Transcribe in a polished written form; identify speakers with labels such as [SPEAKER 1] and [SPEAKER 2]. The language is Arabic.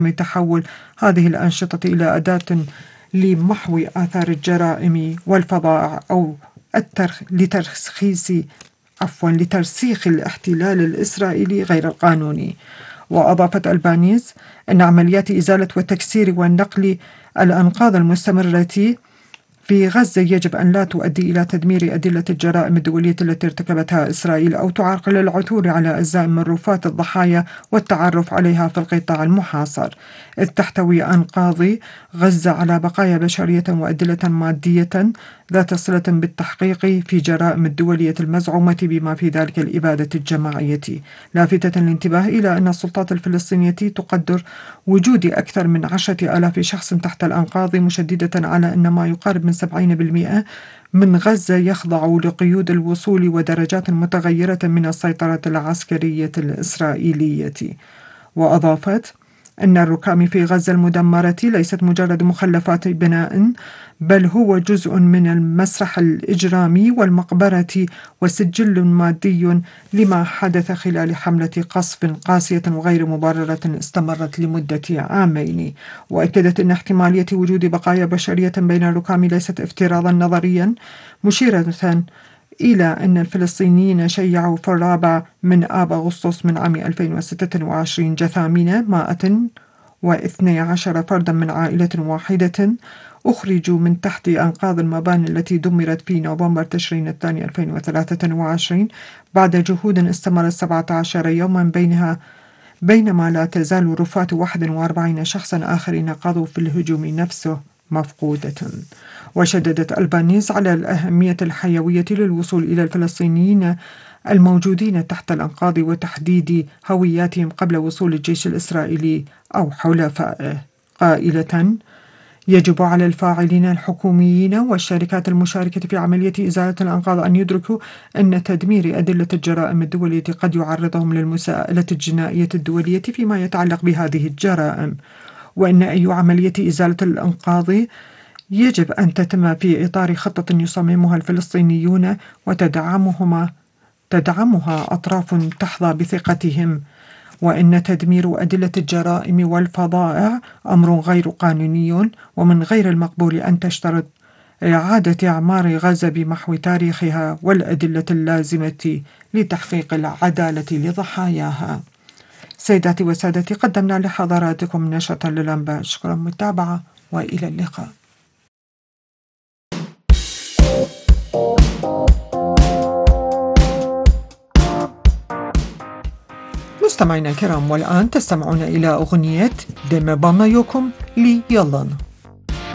[SPEAKER 1] تحول هذه الأنشطة إلى أداة لمحو آثار الجرائم والفظائع أو لترسيخ الاحتلال الإسرائيلي غير القانوني. وأضافت ألبانيز أن عمليات إزالة والتكسير والنقل الأنقاض المستمرة في غزة يجب أن لا تؤدي إلى تدمير أدلة الجرائم الدولية التي ارتكبتها إسرائيل أو تعرقل العثور على أجزاء من رفات الضحايا والتعرف عليها في القطاع المحاصر، إذ تحتوي أنقاض غزة على بقايا بشرية وأدلة مادية ذات صلة بالتحقيق في جرائم الدولية المزعومة بما في ذلك الإبادة الجماعية، لافتة الانتباه إلى أن السلطات الفلسطينية تقدر وجود أكثر من 10,000 شخص تحت الأنقاض، مشددة على أن ما يقارب من 70% من غزة يخضع لقيود الوصول ودرجات متغيرة من السيطرة العسكرية الإسرائيلية. وأضافت أن الركام في غزة المدمرة ليست مجرد مخلفات بناء، بل هو جزء من المسرح الإجرامي والمقبرة وسجل مادي لما حدث خلال حملة قصف قاسية وغير مبررة استمرت لمدة عامين. وأكدت أن احتمالية وجود بقايا بشرية بين الركام ليست افتراضا نظريا، مشيرة إلى أن الفلسطينيين شيعوا في 4 أغسطس من عام 2026 جثامين 112 فردا من عائلة واحدة أخرجوا من تحت أنقاض المباني التي دمرت في نوفمبر تشرين الثاني 2023 بعد جهود استمرت 17 يوما بينما لا تزال رفات 41 شخصا آخرين قضوا في الهجوم نفسه مفقودة. وشددت ألبانيز على الأهمية الحيوية للوصول إلى الفلسطينيين الموجودين تحت الأنقاض وتحديد هوياتهم قبل وصول الجيش الإسرائيلي أو حلفائه، قائلة: يجب على الفاعلين الحكوميين والشركات المشاركة في عملية إزالة الأنقاض أن يدركوا أن تدمير أدلة الجرائم الدولية قد يعرضهم للمساءلة الجنائية الدولية فيما يتعلق بهذه الجرائم، وأن أي عملية إزالة الأنقاض يجب أن تتم في إطار خطة يصممها الفلسطينيون وتدعمها أطراف تحظى بثقتهم، وإن تدمير أدلة الجرائم والفظائع أمر غير قانوني، ومن غير المقبول أن تشترط إعادة إعمار غزة بمحو تاريخها والأدلة اللازمة لتحقيق العدالة لضحاياها. سيداتي وسادتي، قدمنا لحضراتكم نشرة للأنباء. شكرا متابعة وإلى اللقاء. مستمعينا الكرام، والآن تستمعون إلى أغنية دم بانايوكم لي يلان.